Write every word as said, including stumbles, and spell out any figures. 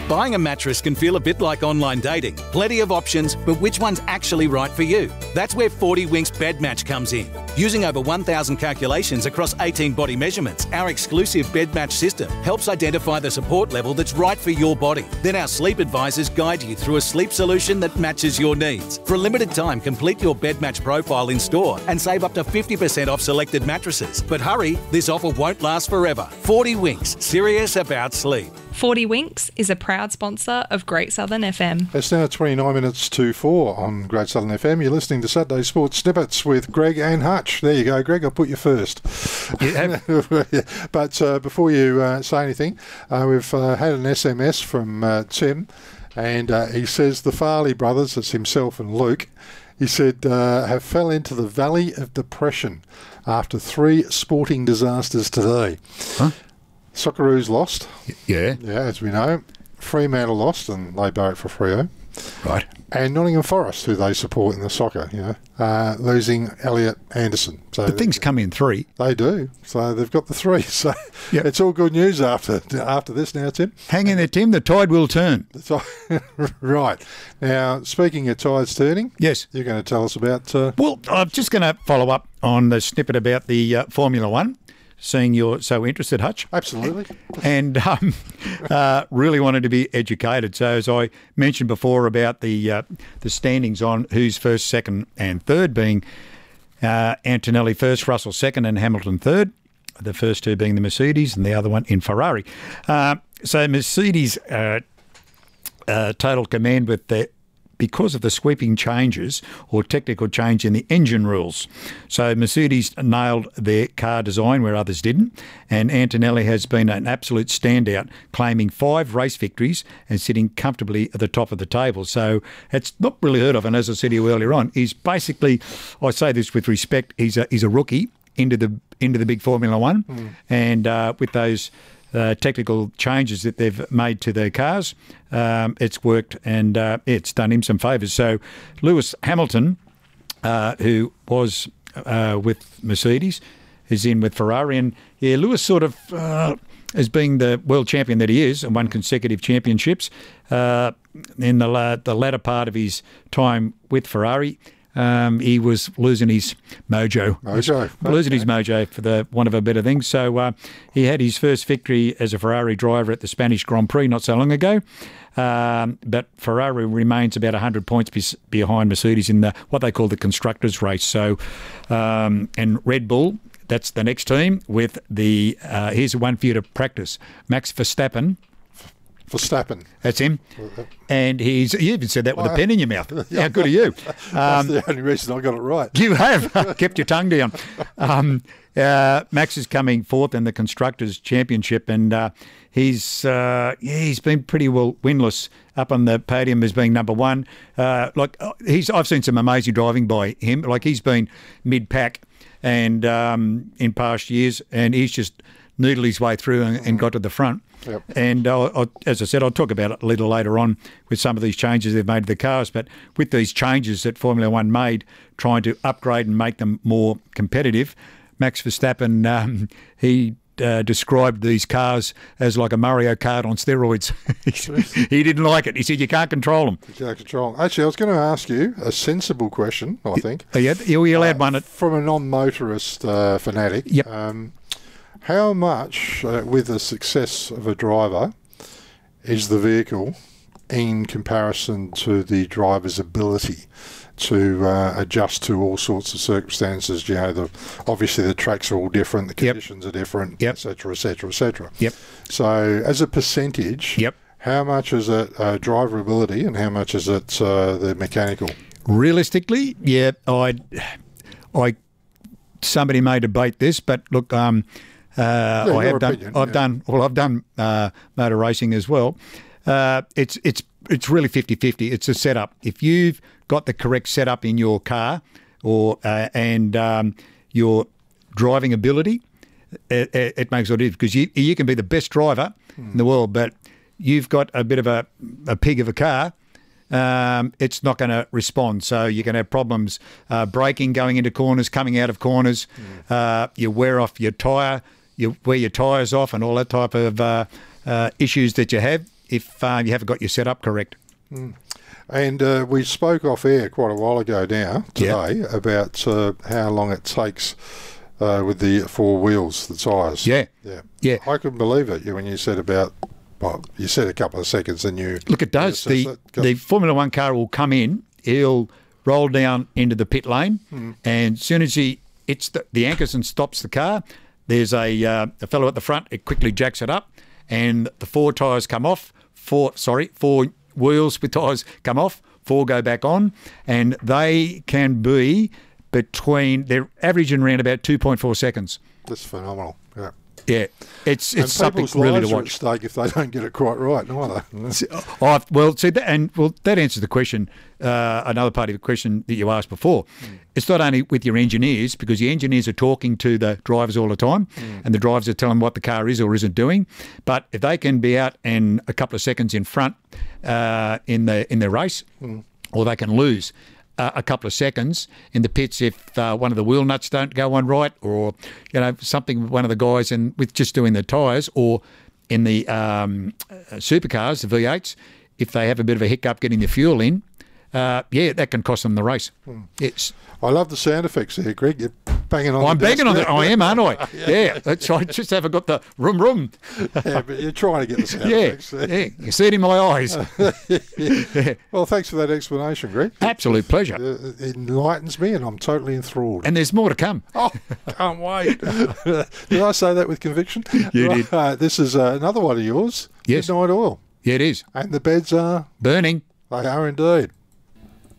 Buying a mattress can feel a bit like online dating. Plenty of options, but which one's actually right for you? That's where forty Winks Bed Match comes in. Using over one thousand calculations across eighteen body measurements, our exclusive Bed Match system helps identify the support level that's right for your body. Then our sleep advisors guide you through a sleep solution that matches your needs. For a limited time, complete your Bed Match profile in store and save up to fifty percent off selected mattresses. But hurry, this offer won't last forever. forty Winks, serious about sleep. forty Winks is a proud sponsor of Great Southern F M. It's now twenty-nine minutes to four on Great Southern F M. You're listening to Saturday Sports Snippets with Greg and Hutch. There you go, Greg. I'll put you first. Yeah. But uh, before you uh, say anything, uh, we've uh, had an S M S from uh, Tim, and uh, he says the Farley brothers, it's himself and Luke, he said, uh, have fell into the valley of depression after three sporting disasters today. Huh? Socceroos lost. Yeah. Yeah, as we know. Fremantle lost, and they barracked for Freo. Right. And Nottingham Forest, who they support in the soccer, you know, uh, losing Elliot Anderson. So But things come in three. They do. So they've got the three. So Yep. it's all good news after after this now, Tim. Hang in there, Tim. The tide will turn. That's all. Right. Now, speaking of tides turning, Yes. you're going to tell us about... Uh, Well, I'm just going to follow up on the snippet about the uh, Formula One, seeing you're so interested, Hutch. absolutely. And um, uh, really wanted to be educated. So as I mentioned before about the uh, the standings on who's first, second and third, being uh, Antonelli first, Russell second and Hamilton third, the first two being the Mercedes and the other one in Ferrari. Uh, so Mercedes uh, uh, total command with the because of the sweeping changes or technical change in the engine rules. So Mercedes nailed their car design where others didn't, and Antonelli has been an absolute standout, claiming five race victories and sitting comfortably at the top of the table. So it's not really heard of, and as I said to you earlier on, he's basically, I say this with respect, he's a, he's a rookie into the into the big Formula One, mm. and uh, with those Uh, technical changes that they've made to their cars, um, it's worked, and uh, it's done him some favours. So Lewis Hamilton, uh, who was uh, with Mercedes, is in with Ferrari, and yeah, Lewis sort of, uh, as being the world champion that he is, and won consecutive championships, uh, in the, la- the latter part of his time with Ferrari, Um, he was losing his mojo. Mojo. Losing his mojo, for the want of a better thing. So uh, he had his first victory as a Ferrari driver at the Spanish Grand Prix not so long ago. Um, but Ferrari remains about one hundred points be- behind Mercedes in the what they call the constructors' race. So, um, and Red Bull, that's the next team with the, uh, here's one for you to practice, Max Verstappen. Verstappen. That's him. And he's, you even said that with a pen in your mouth. How good are you? That's Um, the only reason I got it right. You have kept your tongue down. Um, uh, Max is coming fourth in the Constructors' Championship, and uh, he's uh, yeah, he's been pretty well winless up on the podium as being number one. Uh, like he's, I've seen some amazing driving by him. Like he's been mid-pack and um, in past years, and he's just noodled his way through and, and got to the front. Yep. And uh, I, as I said, I'll talk about it a little later on with some of these changes they've made to the cars. But with these changes that Formula One made, trying to upgrade and make them more competitive, Max Verstappen, um, he uh, described these cars as like a Mario Kart on steroids. He didn't like it. He said, you can't control them. You can't control. Actually, I was going to ask you a sensible question, I think. Oh, yeah, you allowed Uh, one. At, From a non-motorist uh, fanatic. Yep. Um, how much, uh, with the success of a driver, is the vehicle in comparison to the driver's ability to uh, adjust to all sorts of circumstances? You know, the, obviously the tracks are all different, the Yep. conditions are different, Yep. et cetera, et cetera, et cetera. Yep. So, as a percentage, Yep. how much is it uh, driver ability and how much is it uh, the mechanical? Realistically, yeah, I, I, somebody may debate this, but look, um, uh, Yeah, I your have done, opinion, I've yeah. done, well, I've done uh, motor racing as well. Uh, it's it's it's really fifty-fifty. It's a setup. If you've got the correct setup in your car, or uh, and um, your driving ability, it, it, it makes what it is, because you you can be the best driver Hmm. in the world, but you've got a bit of a a pig of a car. Um, it's not going to respond. So you can have problems uh, braking, going into corners, coming out of corners. Mm. Uh, you wear off your tyre, you wear your tyres off and all that type of uh, uh, issues that you have. if uh, you haven't got your setup correct. Mm. And uh, we spoke off air quite a while ago now, today, yeah. about uh, how long it takes uh, with the four wheels, the tyres. Yeah. Yeah. Yeah. I couldn't believe it when you said about, well, you said a couple of seconds and you... Look, it does. The, the Formula One car will come in, he'll roll down into the pit lane, mm. and as soon as he hits the, the anchors and stops the car, there's a, uh, a fellow at the front, it quickly jacks it up, and the four tyres come off, four, sorry, four wheels with tyres come off, four go back on, and they can be between, they're averaging around about two point four seconds. That's phenomenal, yeah. Yeah, it's it's something really to watch. Are at stake if they don't get it quite right, neither. Oh, well, see, that, and well, that answers the question. Uh, another part of the question that you asked before. Mm. It's not only with your engineers, because the engineers are talking to the drivers all the time, mm. and the drivers are telling them what the car is or isn't doing. But if they can be out and a couple of seconds in front uh, in the in their race, mm. or they can lose Uh, a couple of seconds in the pits if uh, one of the wheel nuts don't go on right, or you know something one of the guys in with just doing the tyres, or in the um, uh, supercars, the V eights, if they have a bit of a hiccup getting the fuel in, uh, yeah, that can cost them the race. Hmm. It's. I love the sound effects there, Greg. You're banging on. Oh, I'm the banging on it. I am, aren't I? yeah, yeah that's, I just haven't got the room room. Yeah, but you're trying to get the sound yeah, effects. Yeah, you see it in my eyes. yeah. Well, thanks for that explanation, Greg. Absolute pleasure. It, it enlightens me, and I'm totally enthralled. And there's more to come. Oh, can't wait. Did I say that with conviction? You right, did. Uh, this is uh, another one of yours. Yes. Midnight Oil. Yeah, it is. And the beds are burning. They are indeed.